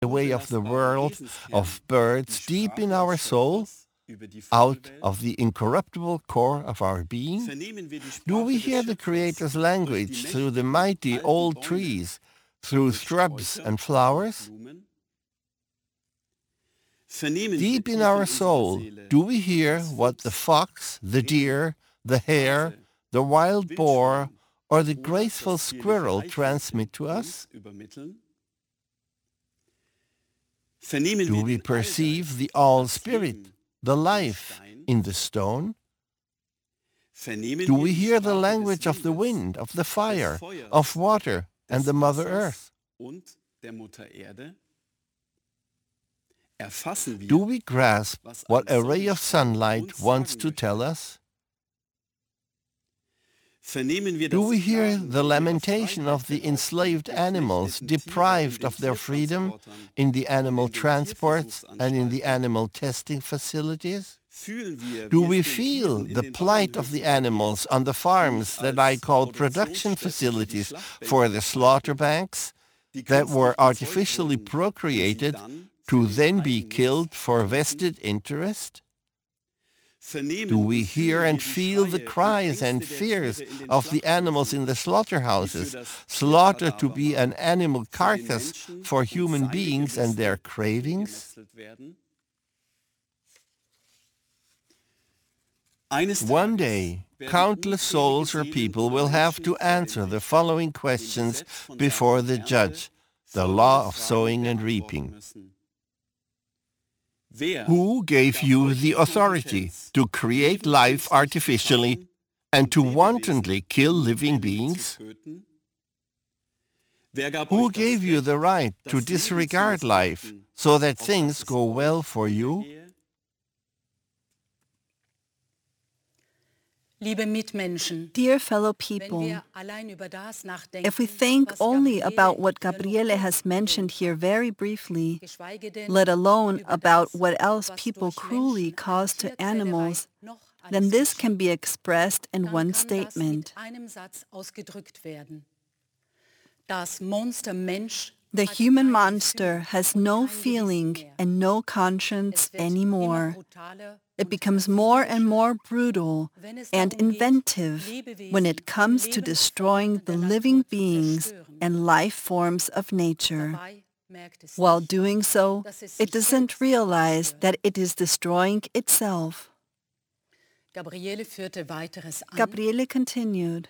the way of the world of birds deep in our soul, out of the incorruptible core of our being? Do we hear the Creator's language through the mighty old trees, through shrubs and flowers? Deep in our soul, do we hear what the fox, the deer, the hare, the wild boar, or the graceful squirrel transmit to us? Do we perceive the all-spirit, the life, in the stone? Do we hear the language of the wind, of the fire, of water, and the Mother Earth? Do we grasp what a ray of sunlight wants to tell us? Do we hear the lamentation of the enslaved animals deprived of their freedom in the animal transports and in the animal testing facilities? Do we feel the plight of the animals on the farms that I call production facilities for the slaughter banks that were artificially procreated to then be killed for vested interest? Do we hear and feel the cries and fears of the animals in the slaughterhouses, slaughtered to be an animal carcass for human beings and their cravings? One day, countless souls or people will have to answer the following questions before the judge, the law of sowing and reaping. Who gave you the authority to create life artificially and to wantonly kill living beings? Who gave you the right to disregard life so that things go well for you? Dear fellow people, if we think only about what Gabriele has mentioned here very briefly, let alone about what else people cruelly cause to animals, then this can be expressed in one statement. The human monster has no feeling and no conscience anymore. It becomes more and more brutal and inventive when it comes to destroying the living beings and life forms of nature. While doing so, it doesn't realize that it is destroying itself. Gabriele continued,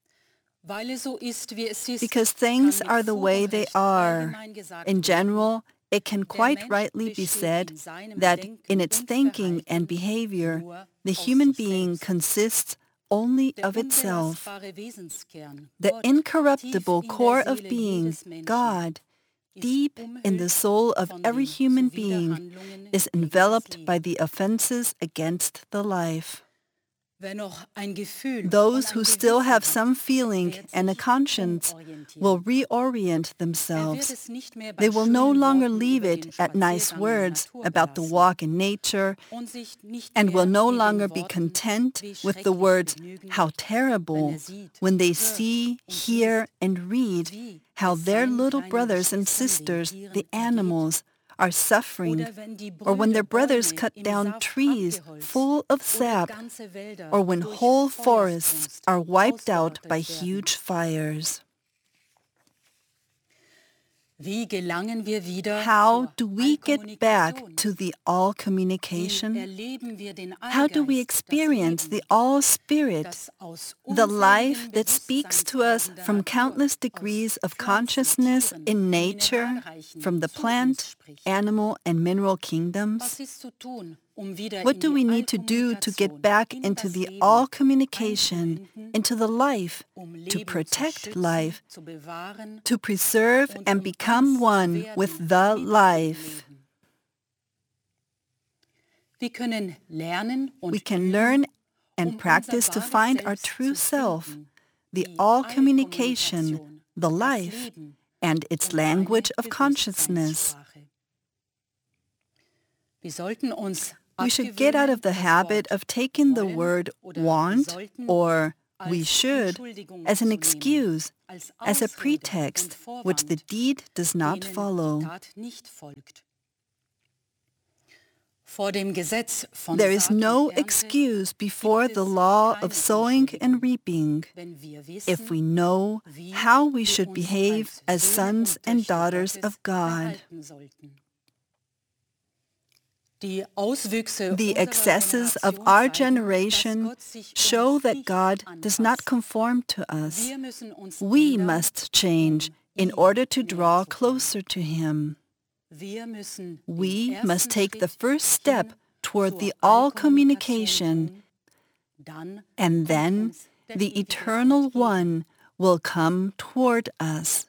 because things are the way they are. In general, it can quite rightly be said that in its thinking and behavior, the human being consists only of itself. The incorruptible core of being, God, deep in the soul of every human being, is enveloped by the offenses against the life. Those who still have some feeling and a conscience will reorient themselves. They will no longer leave it at nice words about the walk in nature and will no longer be content with the words, "How terrible," when they see, hear, and read how their little brothers and sisters, the animals, are suffering, or when their brothers cut down trees full of sap, or when whole forests are wiped out by huge fires. How do we get back to the all-communication? How do we experience the all-spirit, the life that speaks to us from countless degrees of consciousness in nature, from the plant, animal, and mineral kingdoms? What do we need to do to get back into the all-communication, into the life, to protect life, to preserve and become one with the life? We can learn and practice to find our true self, the all-communication, the life, and its language of consciousness. We should get out of the habit of taking the word want or We should, as an excuse, as a pretext which the deed does not follow. There is no excuse before the law of sowing and reaping if we know how we should behave as sons and daughters of God. The excesses of our generation show that God does not conform to us. We must change in order to draw closer to Him. We must take the first step toward the all-communication, and then the Eternal One will come toward us.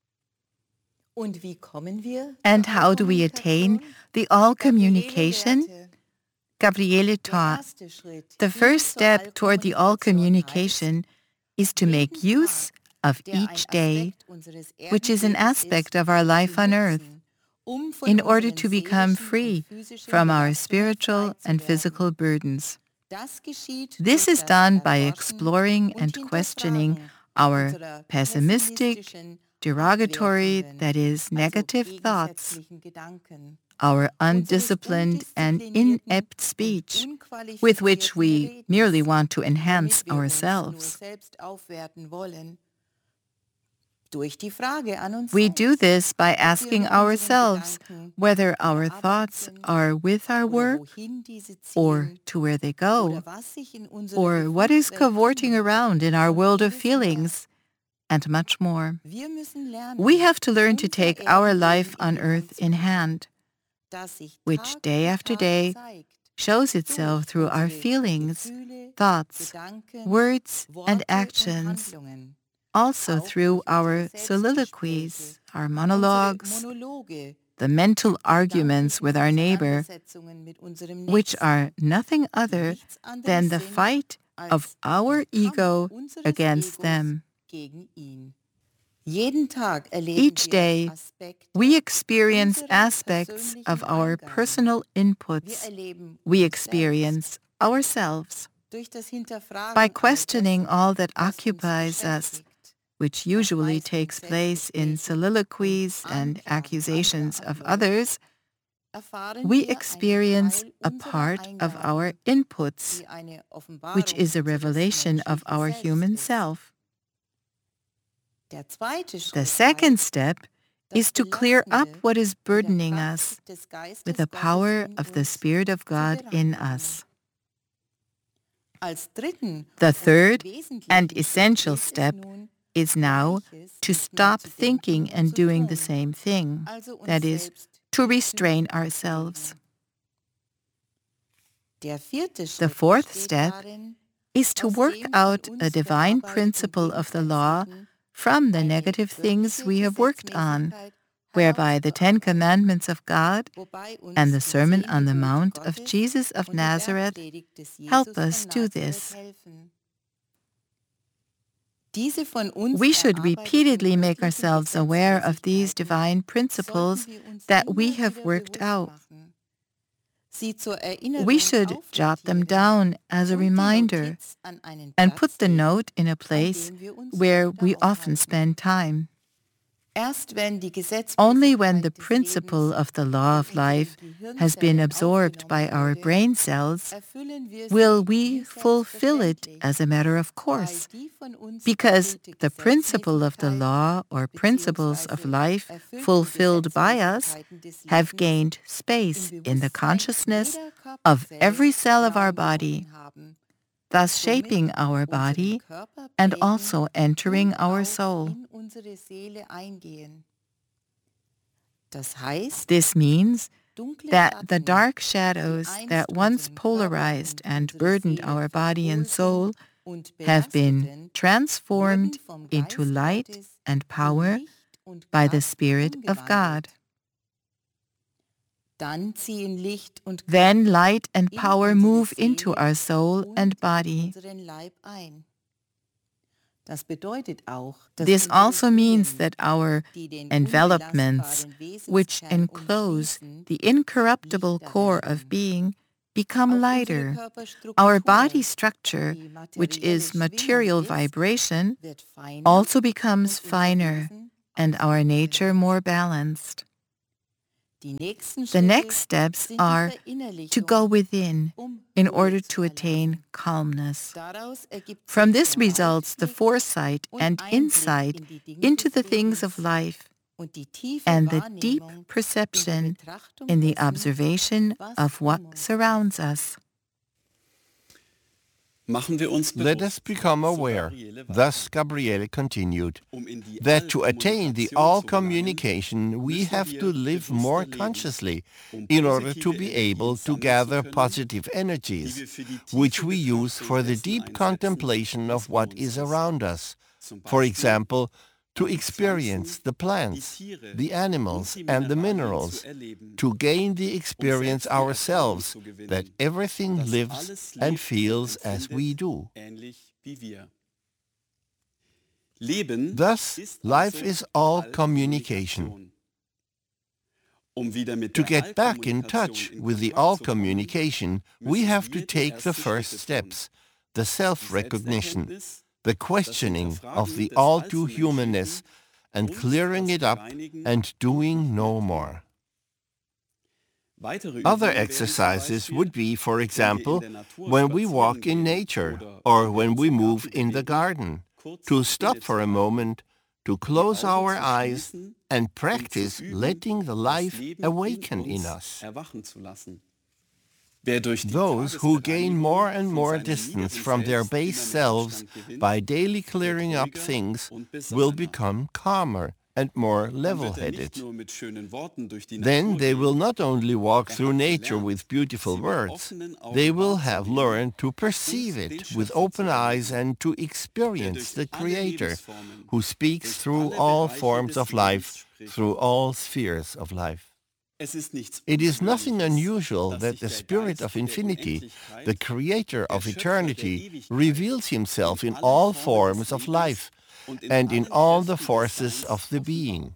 And how do we attain the all-communication? Gabriele taught, the first step toward the all-communication is to make use of each day, which is an aspect of our life on earth, in order to become free from our spiritual and physical burdens. This is done by exploring and questioning our pessimistic, derogatory, that is, negative thoughts, our undisciplined and inept speech, with which we merely want to enhance ourselves. We do this by asking ourselves whether our thoughts are with our work, or to where they go, or what is cavorting around in our world of feelings, and much more. We have to learn to take our life on earth in hand, which day after day shows itself through our feelings, thoughts, words, and actions, also through our soliloquies, our monologues, the mental arguments with our neighbor, which are nothing other than the fight of our ego against them. Each day, we experience aspects of our personal inputs. We experience ourselves. By questioning all that occupies us, which usually takes place in soliloquies and accusations of others, we experience a part of our inputs, which is a revelation of our human self. The second step is to clear up what is burdening us with the power of the Spirit of God in us. The third and essential step is now to stop thinking and doing the same thing, that is, to restrain ourselves. The fourth step is to work out a divine principle of the law from the negative things we have worked on, whereby the 10 Commandments of God and the Sermon on the Mount of Jesus of Nazareth help us do this. We should repeatedly make ourselves aware of these divine principles that we have worked out. We should jot them down as a reminder and put the note in a place where we often spend time. Only when the principle of the law of life has been absorbed by our brain cells will we fulfill it as a matter of course, because the principle of the law or principles of life fulfilled by us have gained space in the consciousness of every cell of our body, thus shaping our body and also entering our soul. This means that the dark shadows that once polarized and burdened our body and soul have been transformed into light and power by the Spirit of God. Then light and power move into our soul and body. This also means that our envelopments, which enclose the incorruptible core of being, become lighter. Our body structure, which is material vibration, also becomes finer, and our nature more balanced. The next steps are to go within in order to attain calmness. From this results the foresight and insight into the things of life and the deep perception in the observation of what surrounds us. Let us become aware, thus Gabriele continued, that to attain the all-communication we have to live more consciously in order to be able to gather positive energies, which we use for the deep contemplation of what is around us. For example, to experience the plants, the animals, and the minerals, to gain the experience ourselves that everything lives and feels as we do. Thus, life is all communication. To get back in touch with the all-communication, we have to take the first steps, the self-recognition, the questioning of the all-too-humanness and clearing it up and doing no more. Other exercises would be, for example, when we walk in nature or when we move in the garden, to stop for a moment, to close our eyes and practice letting the life awaken in us. Those who gain more and more distance from their base selves by daily clearing up things will become calmer and more level-headed. Then they will not only walk through nature with beautiful words, they will have learned to perceive it with open eyes and to experience the Creator, who speaks through all forms of life, through all spheres of life. It is nothing unusual that the Spirit of Infinity, the Creator of eternity, reveals Himself in all forms of life and in all the forces of the being.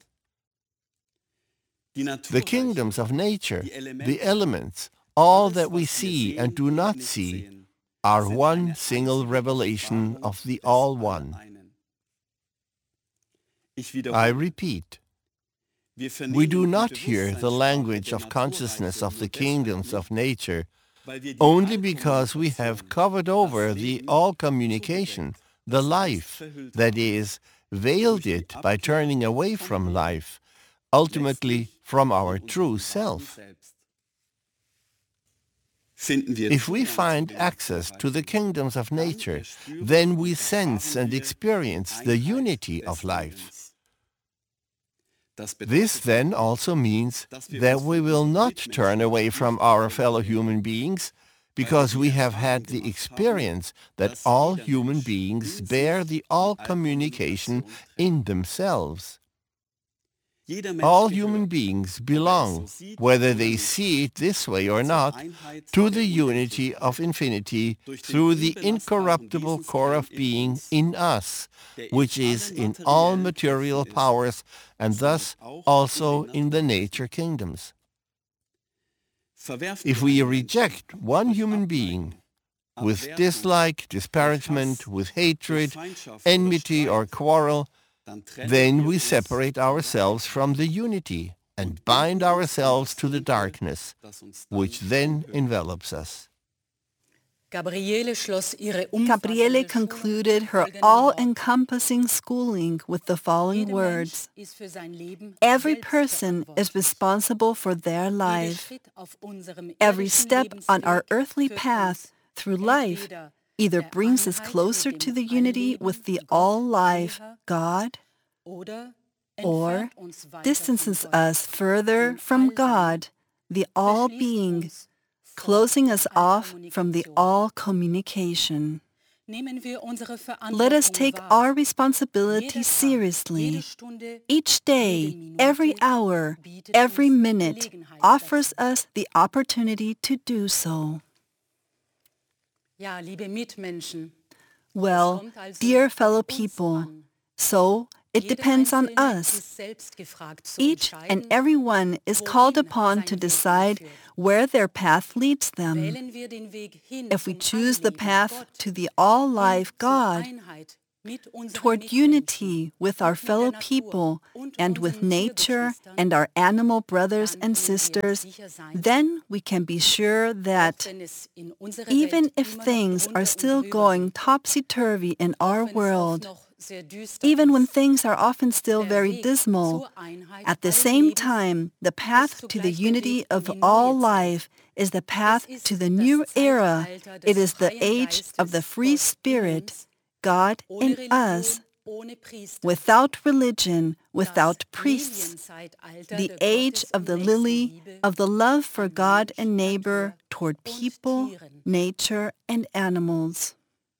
The kingdoms of nature, the elements, all that we see and do not see, are one single revelation of the All-One. I repeat, we do not hear the language of consciousness of the kingdoms of nature only because we have covered over the all-communication, the life, that is, veiled it by turning away from life, ultimately from our true self. If we find access to the kingdoms of nature, then we sense and experience the unity of life. This then also means that we will not turn away from our fellow human beings because we have had the experience that all human beings bear the all-communication in themselves. All human beings belong, whether they see it this way or not, to the unity of infinity through the incorruptible core of being in us, which is in all material powers and thus also in the nature kingdoms. If we reject one human being with dislike, disparagement, with hatred, enmity or quarrel, then we separate ourselves from the unity and bind ourselves to the darkness, which then envelops us. Gabriele concluded her all-encompassing schooling with the following words: every person is responsible for their life. Every step on our earthly path through life either brings us closer to the unity with the all-life God, or distances us further from God, the all-being, closing us off from the all-communication. Let us take our responsibility seriously. Each day, every hour, every minute offers us the opportunity to do so. Well, dear fellow people, so It depends on us. Each and every one is called upon to decide where their path leads them. If we choose the path to the all-life God, toward unity with our fellow people and with nature and our animal brothers and sisters, then we can be sure that even if things are still going topsy-turvy in our world, even when things are often still very dismal, at the same time, the path to the unity of all life is the path to the new era. It is the age of the free spirit, God in us, without religion, without priests, the age of the lily, of the love for God and neighbor toward people, nature, and animals.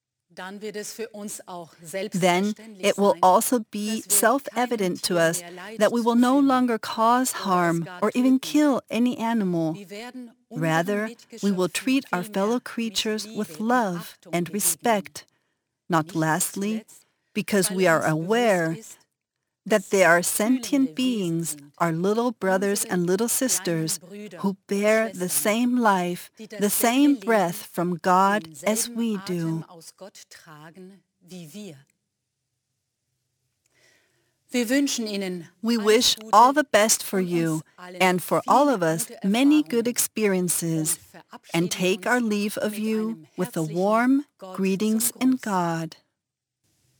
Then it will also be self-evident to us that we will no longer cause harm or even kill any animal. Rather, we will treat our fellow creatures with love and respect. Not lastly, because we are aware that they are sentient beings, our little brothers and little sisters, who bear the same life, the same breath from God as we do. We wish all the best for you and for all of us many good experiences, and take our leave of you with the warm greetings in God.